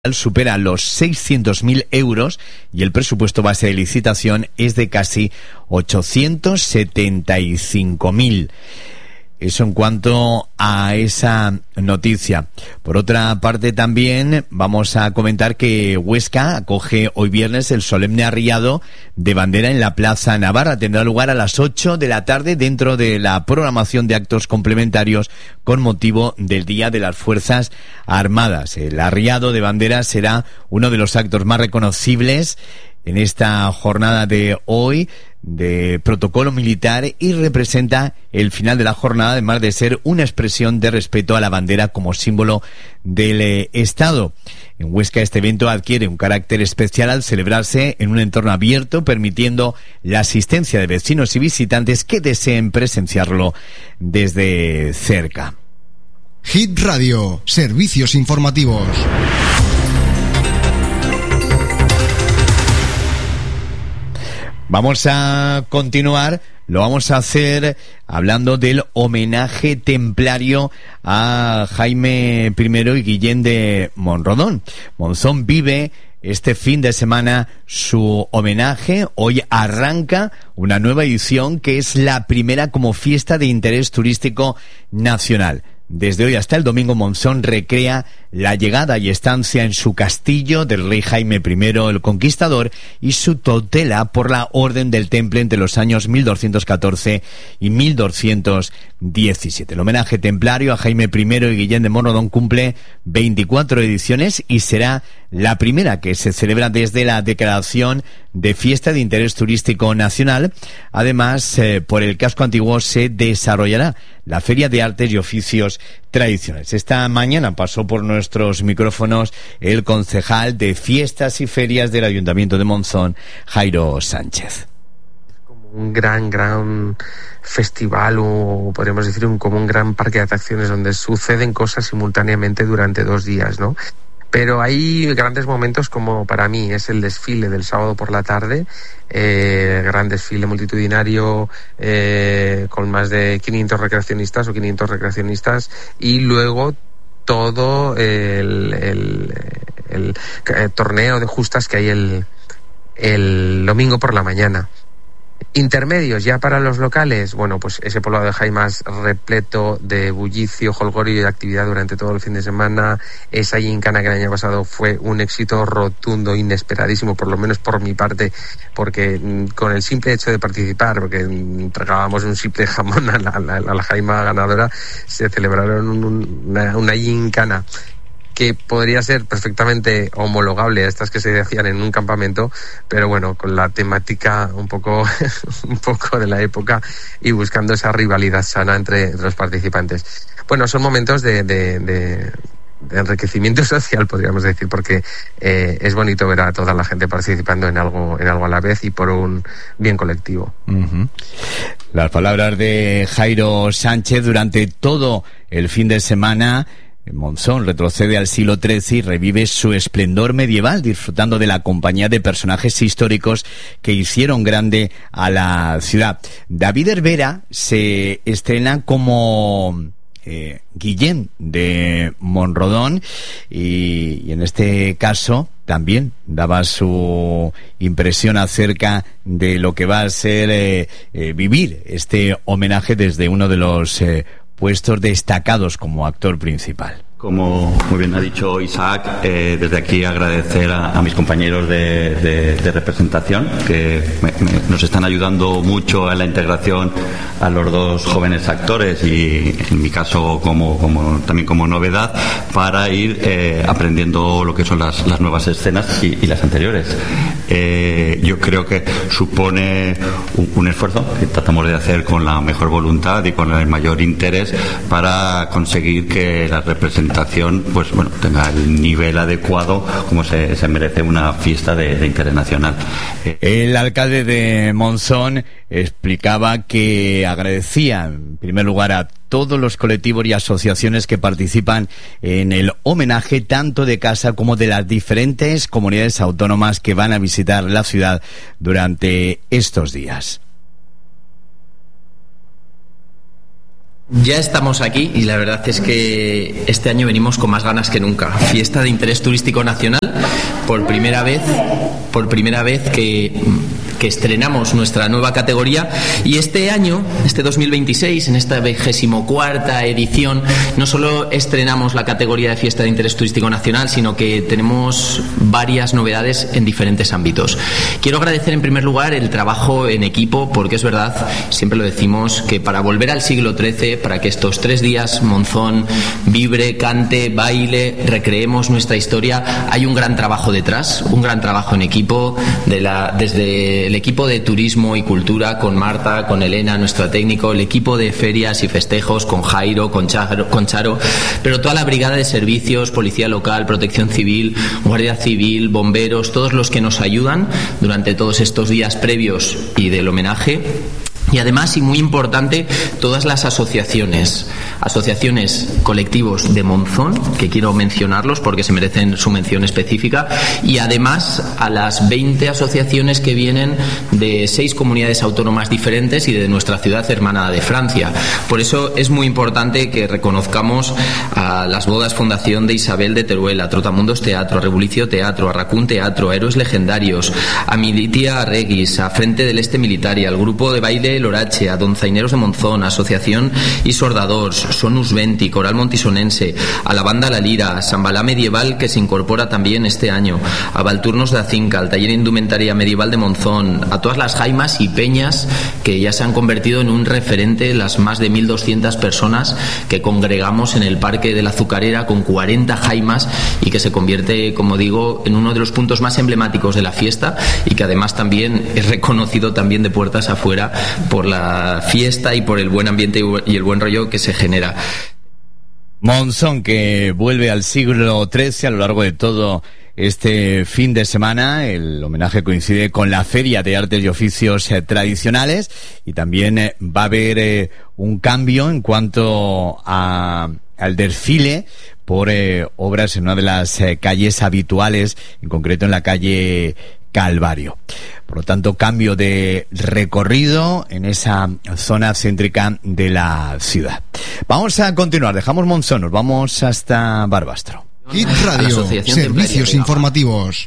supera los 600.000 euros y el presupuesto base de licitación es de casi 875.000. Eso en cuanto a esa noticia. Por otra parte, también vamos a comentar que Huesca acoge hoy viernes el solemne arriado de bandera en la Plaza Navarra. Tendrá lugar a las 8 de la tarde dentro de la programación de actos complementarios con motivo del Día de las Fuerzas Armadas. El arriado de bandera será uno de los actos más reconocibles en esta jornada de hoy de protocolo militar y representa el final de la jornada, además de ser una expresión de respeto a la bandera como símbolo del Estado. En Huesca este evento adquiere un carácter especial al celebrarse en un entorno abierto, permitiendo la asistencia de vecinos y visitantes que deseen presenciarlo desde cerca. Hit Radio, servicios informativos. Vamos a continuar, lo vamos a hacer hablando del homenaje templario a Jaime I y Guillén de Monrodón. Monzón vive este fin de semana su homenaje. Hoy arranca una nueva edición que es la primera como fiesta de interés turístico nacional. Desde hoy hasta el domingo, Monzón recrea la llegada y estancia en su castillo del rey Jaime I el Conquistador y su tutela por la Orden del Temple entre los años 1214 y 1217. El homenaje templario a Jaime I y Guillén de Monrodón cumple 24 ediciones y será la primera que se celebra desde la declaración de fiesta de interés turístico nacional. Además, por el casco antiguo se desarrollará la Feria de Artes y Oficios Tradicionales. Esta mañana pasó por nuestros micrófonos el concejal de Fiestas y Ferias del Ayuntamiento de Monzón, Jairo Sánchez. Como un gran festival, o podríamos decir como un gran parque de atracciones donde suceden cosas simultáneamente durante 2 días, ¿no? Pero hay grandes momentos, como para mí es el desfile del sábado por la tarde, gran desfile multitudinario con más de 500 recreacionistas y luego todo el torneo de justas que hay el domingo por la mañana. Intermedios ya para los locales, bueno, pues ese poblado de Jaimas repleto de bullicio, jolgorio y de actividad durante todo el fin de semana. Esa gincana que el año pasado fue un éxito rotundo, inesperadísimo, por lo menos por mi parte, porque con el simple hecho de participar, porque entregábamos un simple jamón a la Jaima ganadora, se celebraron una gincana que podría ser perfectamente homologable a estas que se hacían en un campamento, pero bueno, con la temática un poco de la época y buscando esa rivalidad sana entre los participantes. Bueno, son momentos de enriquecimiento social, podríamos decir, porque es bonito ver a toda la gente participando en algo a la vez y por un bien colectivo. Uh-huh. Las palabras de Jairo Sánchez durante todo el fin de semana. Monzón retrocede al siglo XIII y revive su esplendor medieval, disfrutando de la compañía de personajes históricos que hicieron grande a la ciudad. David Hervera se estrena como Guillén de Monrodón y en este caso también daba su impresión acerca de lo que va a ser vivir este homenaje desde uno de los puestos destacados como actor principal. Como muy bien ha dicho Isaac, desde aquí agradecer a mis compañeros de representación que nos están ayudando mucho en la integración a los 2 jóvenes actores y en mi caso también como novedad para ir aprendiendo lo que son las nuevas escenas y las anteriores. Yo creo que supone un esfuerzo que tratamos de hacer con la mejor voluntad y con el mayor interés para conseguir que la representación pues bueno, tenga el nivel adecuado como se merece una fiesta de interés nacional. El alcalde de Monzón explicaba que agradecía en primer lugar a todos los colectivos y asociaciones que participan en el homenaje, tanto de casa como de las diferentes comunidades autónomas que van a visitar la ciudad durante estos días. Ya estamos aquí y la verdad es que este año venimos con más ganas que nunca. Fiesta de interés turístico nacional, por primera vez que estrenamos nuestra nueva categoría, y este año, este 2026, en esta 24ª edición, no solo estrenamos la categoría de Fiesta de Interés Turístico Nacional, sino que tenemos varias novedades en diferentes ámbitos. Quiero agradecer en primer lugar el trabajo en equipo, porque es verdad, siempre lo decimos, que para volver al siglo XIII, para que estos 3 días Monzón vibre, cante, baile, recreemos nuestra historia, hay un gran trabajo detrás, un gran trabajo en equipo, desde el equipo de turismo y cultura, con Marta, con Elena, nuestra técnico, el equipo de ferias y festejos, con Jairo, con Charo, pero toda la brigada de servicios, policía local, protección civil, guardia civil, bomberos, todos los que nos ayudan durante todos estos días previos y del homenaje. Y además, y muy importante, todas las asociaciones, colectivos de Monzón, que quiero mencionarlos porque se merecen su mención específica, y además a las 20 asociaciones que vienen de 6 comunidades autónomas diferentes y de nuestra ciudad hermana de Francia. Por eso es muy importante que reconozcamos a las bodas Fundación de Isabel de Teruel, a Trotamundos Teatro, a Rebulicio Teatro, a Raccoon Teatro, a Héroes Legendarios, a Militia Regis, a Frente del Este Militari, al grupo de baile Lorache, a Donzaineros de Monzón, a Asociación Isordadors, Sonus Venti, Coral Montisonense, a la banda La Lira, a Sambalá Medieval, que se incorpora también este año, a Valturnos de Acinca, al Taller Indumentaria Medieval de Monzón, a todas las jaimas y peñas que ya se han convertido en un referente, las más de 1.200 personas que congregamos en el Parque de la Azucarera con 40 jaimas, y que se convierte, como digo, en uno de los puntos más emblemáticos de la fiesta, y que además también es reconocido también de puertas afuera por la fiesta y por el buen ambiente y el buen rollo que se genera. Monzón, que vuelve al siglo XIII a lo largo de todo este fin de semana. El homenaje coincide con la Feria de Artes y Oficios tradicionales, y también va a haber un cambio en cuanto al desfile por obras en una de las calles habituales, en concreto en la calle Calvario. Por lo tanto, cambio de recorrido en esa zona céntrica de la ciudad. Vamos a continuar, dejamos Monzón, nos vamos hasta Barbastro. Hit Radio, servicios informativos.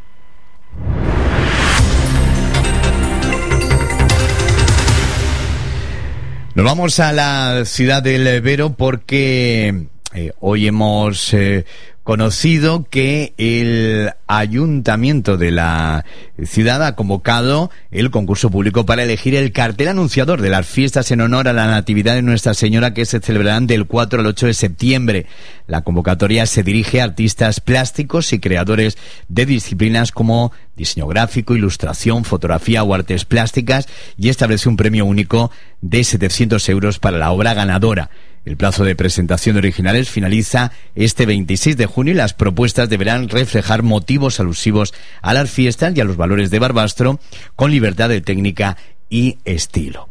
Nos vamos a la ciudad del Ebro porque hoy hemos conocido que el ayuntamiento de la ciudad ha convocado el concurso público para elegir el cartel anunciador de las fiestas en honor a la Natividad de Nuestra Señora, que se celebrarán del 4 al 8 de septiembre. La convocatoria se dirige a artistas plásticos y creadores de disciplinas como diseño gráfico, ilustración, fotografía o artes plásticas, y establece un premio único de 700 euros para la obra ganadora. El plazo de presentación de originales finaliza este 26 de junio y las propuestas deberán reflejar motivos alusivos a las fiestas y a los valores de Barbastro, con libertad de técnica y estilo.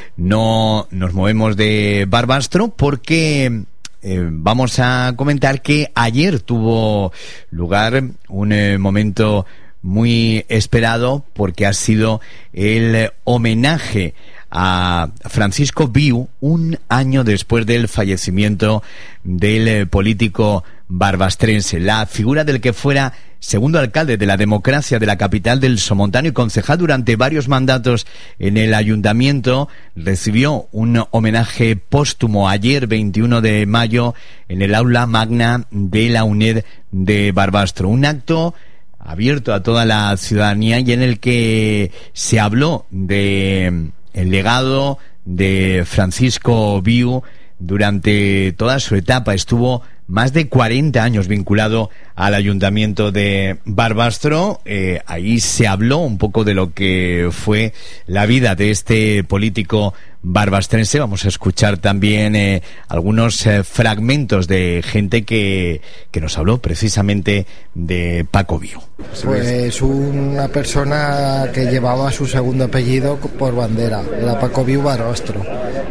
No nos movemos de Barbastro porque vamos a comentar que ayer tuvo lugar un momento muy esperado, porque ha sido el homenaje a Francisco Viu, un año después del fallecimiento del político barbastrense, la figura del que fuera segundo alcalde de la democracia de la capital del Somontano y concejal durante varios mandatos en el ayuntamiento. Recibió un homenaje póstumo ayer, 21 de mayo, en el aula magna de la UNED de Barbastro. Un acto abierto a toda la ciudadanía y en el que se habló de el legado de Francisco Viu durante toda su etapa. Estuvo más de 40 años vinculado al ayuntamiento de Barbastro. Ahí se habló un poco de lo que fue la vida de este político barbastrense. Vamos a escuchar también algunos fragmentos de gente que nos habló precisamente de Paco Viu. Pues una persona que llevaba su segundo apellido por bandera, era Paco Viu Barbastro,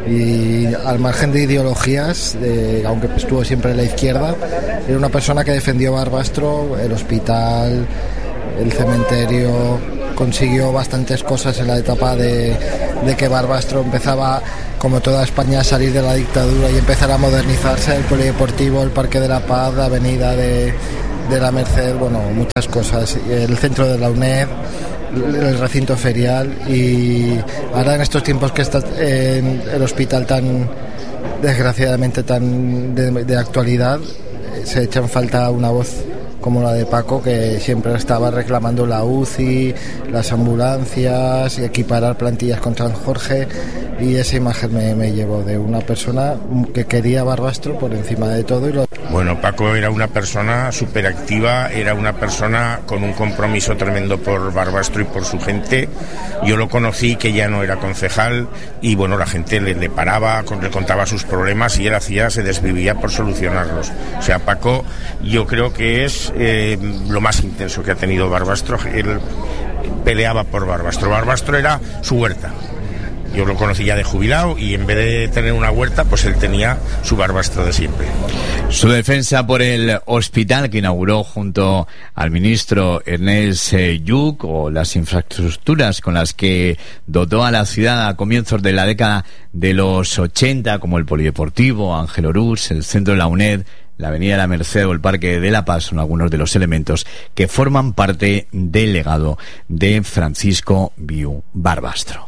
y al margen de ideologías, aunque estuvo siempre en la izquierda, era una persona que defendió Barbastro, el hospital, el cementerio, consiguió bastantes cosas en la etapa de que Barbastro empezaba, como toda España, a salir de la dictadura y empezar a modernizarse, el polideportivo, el Parque de la Paz, la avenida de la Merced, bueno, muchas cosas, el centro de la UNED, el recinto ferial, y ahora en estos tiempos que está en el hospital tan desgraciadamente tan de actualidad, se echa en falta una voz como la de Paco, que siempre estaba reclamando la UCI, las ambulancias y equiparar plantillas con San Jorge, y esa imagen me llevó de una persona que quería Barbastro por encima de todo. Bueno, Paco era una persona súper activa, era una persona con un compromiso tremendo por Barbastro y por su gente. Yo lo conocí, que ya no era concejal, y bueno, la gente le paraba, le contaba sus problemas y él se desvivía por solucionarlos. O sea, Paco, yo creo que es lo más intenso que ha tenido Barbastro. Él peleaba por Barbastro. Barbastro era su huerta. Yo lo conocí ya de jubilado, y en vez de tener una huerta, pues él tenía su Barbastro de siempre. Su defensa por el hospital que inauguró junto al ministro Ernest Lluch, o las infraestructuras con las que dotó a la ciudad a comienzos de la década de los 80, como el polideportivo, Ángel Orús, el centro de la UNED, la avenida de la Merced o el Parque de la Paz, son algunos de los elementos que forman parte del legado de Francisco Viu Barbastro.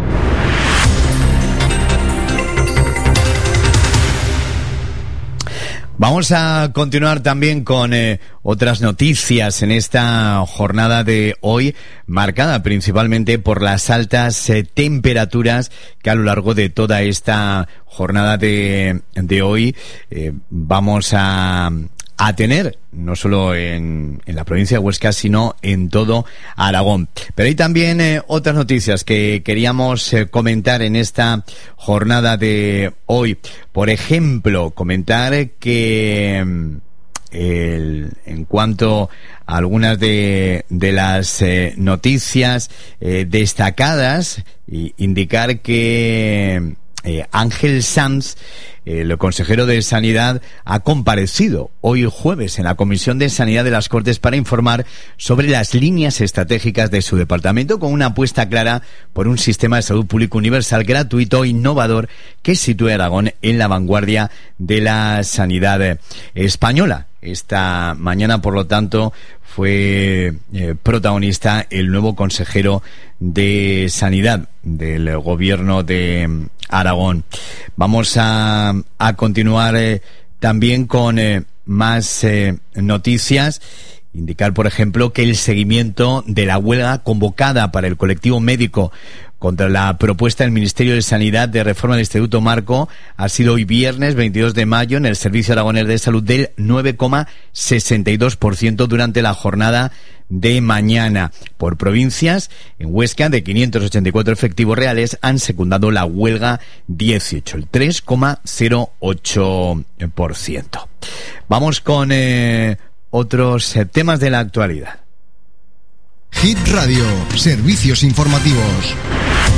Vamos a continuar también con otras noticias en esta jornada de hoy, marcada principalmente por las altas temperaturas que a lo largo de toda esta jornada de hoy vamos a tener, no solo en la provincia de Huesca, sino en todo Aragón. Pero hay también otras noticias que queríamos comentar en esta jornada de hoy. Por ejemplo, comentar que en cuanto a algunas de las noticias destacadas, indicar que Ángel Sanz, el consejero de Sanidad, ha comparecido hoy jueves en la Comisión de Sanidad de las Cortes para informar sobre las líneas estratégicas de su departamento, con una apuesta clara por un sistema de salud público universal, gratuito e innovador que sitúe a Aragón en la vanguardia de la sanidad española. Esta mañana, por lo tanto, fue protagonista el nuevo consejero de Sanidad del Gobierno de Aragón. Vamos a continuar también con más noticias. Indicar, por ejemplo, que el seguimiento de la huelga convocada para el colectivo médico contra la propuesta del Ministerio de Sanidad de reforma del Instituto Marco ha sido hoy viernes 22 de mayo en el Servicio Aragonés de Salud del 9,62% durante la jornada de mañana. Por provincias, en Huesca, de 584 efectivos reales, han secundado la huelga 18, el 3,08%. Vamos con otros temas de la actualidad. Hit Radio, servicios informativos.